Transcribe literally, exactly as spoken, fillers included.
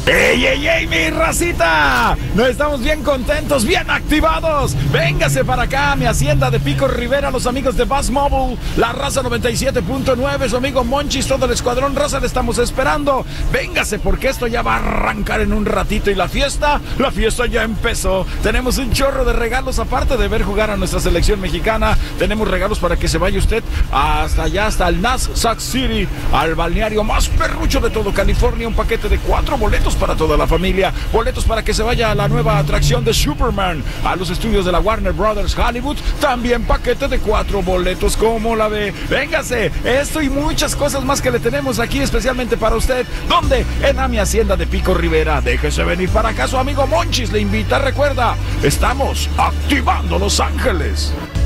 ¡Ey, ey, ey, mi racita! Nos estamos bien contentos, bien activados. Véngase para acá, mi hacienda de Pico Rivera, los amigos de Buzz Mobile, la raza noventa y siete punto nueve, su amigo Monchis, todo el escuadrón raza, le estamos esperando. Véngase porque esto ya va a arrancar en un ratito y la fiesta, la fiesta ya empezó. Tenemos un chorro de regalos, aparte de ver jugar a nuestra selección mexicana. Tenemos regalos para que se vaya usted hasta allá, hasta el Nassau City, al balneario más perrucho de todo California. Un paquete de cuatro boletos para toda la familia, boletos para que se vaya a la nueva atracción de Superman, a los estudios de la Warner Brothers Hollywood, también paquete de cuatro boletos, como la ve. Véngase, esto y muchas cosas más que le tenemos aquí especialmente para usted. ¿Dónde? En a mi hacienda de Pico Rivera. Déjese venir para acá, su amigo Monchis le invita. Recuerda, estamos activando Los Ángeles.